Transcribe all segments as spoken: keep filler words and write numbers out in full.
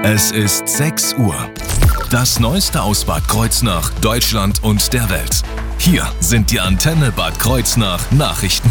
Es ist sechs Uhr. Das Neueste aus Bad Kreuznach, Deutschland und der Welt. Hier sind die Antenne Bad Kreuznach Nachrichten.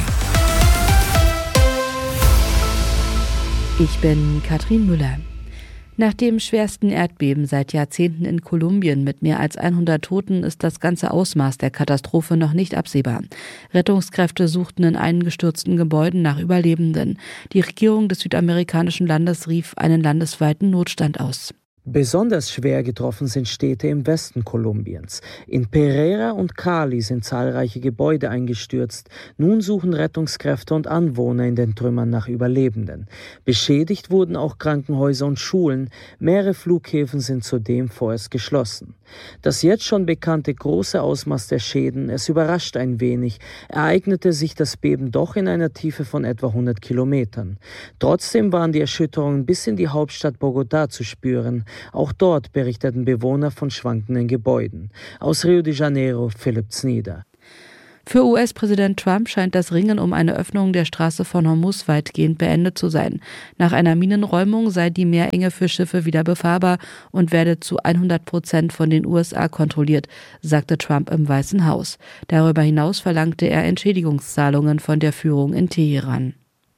Ich bin Katrin Müller. Nach dem schwersten Erdbeben seit Jahrzehnten in Kolumbien mit mehr als hundert Toten ist das ganze Ausmaß der Katastrophe noch nicht absehbar. Rettungskräfte suchten in eingestürzten Gebäuden nach Überlebenden. Die Regierung des südamerikanischen Landes rief einen landesweiten Notstand aus. Besonders schwer getroffen sind Städte im Westen Kolumbiens. In Pereira und Cali sind zahlreiche Gebäude eingestürzt. Nun suchen Rettungskräfte und Anwohner in den Trümmern nach Überlebenden. Beschädigt wurden auch Krankenhäuser und Schulen. Mehrere Flughäfen sind zudem vorerst geschlossen. Das jetzt schon bekannte große Ausmaß der Schäden, es überrascht ein wenig, ereignete sich das Beben doch in einer Tiefe von etwa hundert Kilometern. Trotzdem waren die Erschütterungen bis in die Hauptstadt Bogotá zu spüren. Auch dort berichteten Bewohner von schwankenden Gebäuden. Aus Rio de Janeiro, Philipp Znieder. Für U S-Präsident Trump scheint das Ringen um eine Öffnung der Straße von Hormuz weitgehend beendet zu sein. Nach einer Minenräumung sei die Meerenge für Schiffe wieder befahrbar und werde zu hundert Prozent von den U S A kontrolliert, sagte Trump im Weißen Haus. Darüber hinaus verlangte er Entschädigungszahlungen von der Führung in Teheran.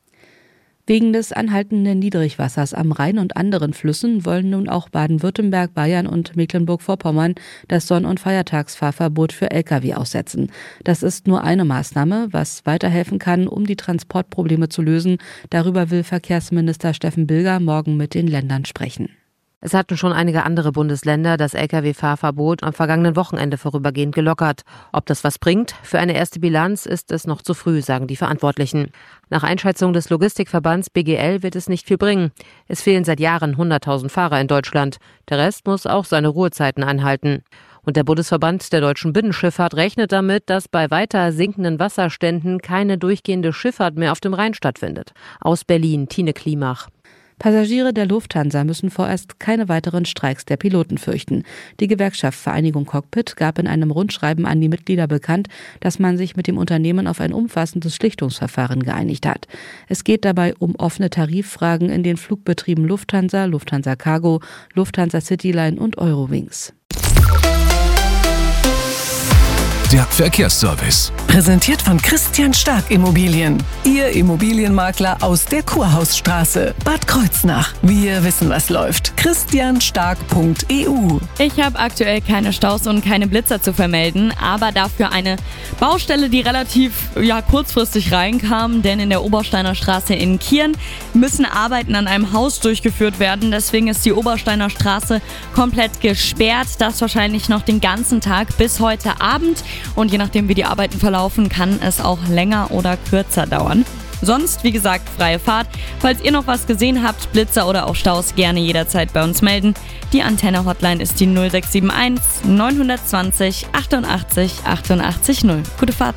Wegen des anhaltenden Niedrigwassers am Rhein und anderen Flüssen wollen nun auch Baden-Württemberg, Bayern und Mecklenburg-Vorpommern das Sonn- und Feiertagsfahrverbot für L K W aussetzen. Das ist nur eine Maßnahme, was weiterhelfen kann, um die Transportprobleme zu lösen. Darüber will Verkehrsminister Steffen Bilger morgen mit den Ländern sprechen. Es hatten schon einige andere Bundesländer das L K W-Fahrverbot am vergangenen Wochenende vorübergehend gelockert. Ob das was bringt? Für eine erste Bilanz ist es noch zu früh, sagen die Verantwortlichen. Nach Einschätzung des Logistikverbands B G L wird es nicht viel bringen. Es fehlen seit Jahren hunderttausend Fahrer in Deutschland. Der Rest muss auch seine Ruhezeiten einhalten. Und der Bundesverband der deutschen Binnenschifffahrt rechnet damit, dass bei weiter sinkenden Wasserständen keine durchgehende Schifffahrt mehr auf dem Rhein stattfindet. Aus Berlin, Tine Klimach. Passagiere der Lufthansa müssen vorerst keine weiteren Streiks der Piloten fürchten. Die Gewerkschaft Vereinigung Cockpit gab in einem Rundschreiben an die Mitglieder bekannt, dass man sich mit dem Unternehmen auf ein umfassendes Schlichtungsverfahren geeinigt hat. Es geht dabei um offene Tariffragen in den Flugbetrieben Lufthansa, Lufthansa Cargo, Lufthansa Cityline und Eurowings. Der Verkehrsservice. Präsentiert von Christian Stark Immobilien. Ihr Immobilienmakler aus der Kurhausstraße, Bad Kreuznach. Wir wissen, was läuft. christian stark punkt e u. Ich habe aktuell keine Staus und keine Blitzer zu vermelden, aber dafür eine Baustelle, die relativ ja, kurzfristig reinkam, denn in der Obersteiner Straße in Kirn müssen Arbeiten an einem Haus durchgeführt werden. Deswegen ist die Obersteiner Straße komplett gesperrt. Das wahrscheinlich noch den ganzen Tag bis heute Abend. Und je nachdem, wie die Arbeiten verlaufen, kann es auch länger oder kürzer dauern. Sonst, wie gesagt, freie Fahrt. Falls ihr noch was gesehen habt, Blitzer oder auch Staus, gerne jederzeit bei uns melden. Die Antenne-Hotline ist die null sechs sieben eins neun zwei null achtundachtzig achtundachtzig null. Gute Fahrt.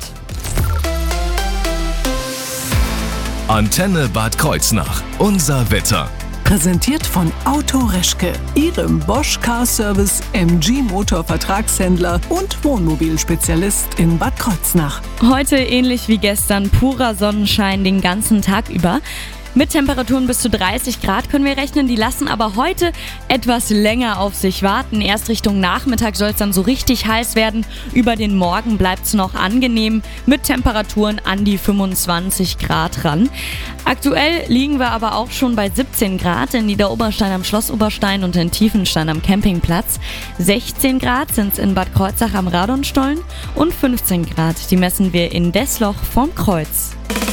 Antenne Bad Kreuznach. Unser Wetter. Präsentiert von Auto Reschke, Ihrem Bosch Car Service M G Motor Vertragshändler und Wohnmobilspezialist in Bad Kreuznach. Heute ähnlich wie gestern purer Sonnenschein den ganzen Tag über. Mit Temperaturen bis zu dreißig Grad können wir rechnen, die lassen aber heute etwas länger auf sich warten. Erst Richtung Nachmittag soll es dann so richtig heiß werden. Über den Morgen bleibt es noch angenehm mit Temperaturen an die fünfundzwanzig Grad ran. Aktuell liegen wir aber auch schon bei siebzehn Grad in Niederoberstein am Schloss Oberstein und in Tiefenstein am Campingplatz. sechzehn Grad sind es in Bad Kreuznach am Radonstollen und fünfzehn Grad, die messen wir in Desloch vorm Kreuz.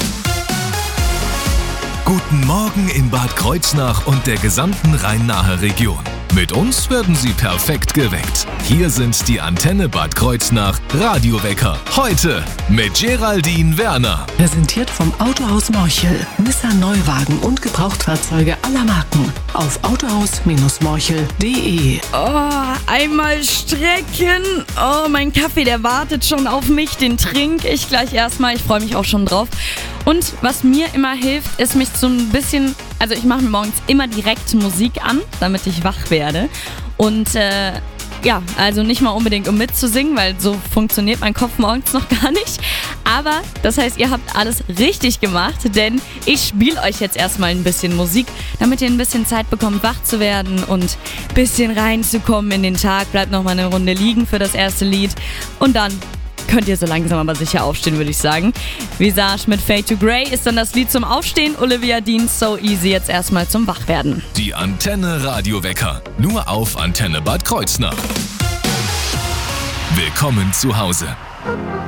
Guten Morgen in Bad Kreuznach und der gesamten Rhein-Nahe Region. Mit uns werden Sie perfekt geweckt. Hier sind die Antenne Bad Kreuznach Radiowecker. Heute mit Geraldine Werner. Präsentiert vom Autohaus Morchel. Nissan Neuwagen und Gebrauchtfahrzeuge aller Marken. Auf autohaus morchel punkt de. Oh, einmal strecken. Oh, mein Kaffee, der wartet schon auf mich. Den trinke ich gleich erstmal. Ich freue mich auch schon drauf. Und was mir immer hilft, ist mich so ein bisschen, also ich mache mir morgens immer direkt Musik an, damit ich wach werde. Und äh, ja, also nicht mal unbedingt um mitzusingen, weil so funktioniert mein Kopf morgens noch gar nicht. Aber das heißt, ihr habt alles richtig gemacht, denn ich spiele euch jetzt erstmal ein bisschen Musik, damit ihr ein bisschen Zeit bekommt, wach zu werden und ein bisschen reinzukommen in den Tag. Bleibt noch mal eine Runde liegen für das erste Lied und dann könnt ihr so langsam aber sicher aufstehen, würde ich sagen. Visage mit Fade to Grey ist dann das Lied zum Aufstehen. Olivia Dean, So Easy jetzt erstmal zum Wachwerden. Die Antenne Radiowecker. Nur auf Antenne Bad Kreuznach. Willkommen zu Hause.